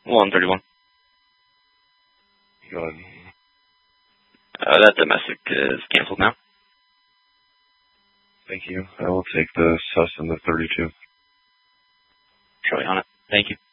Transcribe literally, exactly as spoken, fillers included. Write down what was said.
one thirty-one. Go ahead. Uh, that domestic is canceled now. Thank you. I will take the sus and the thirty-two. Troy on it. Thank you.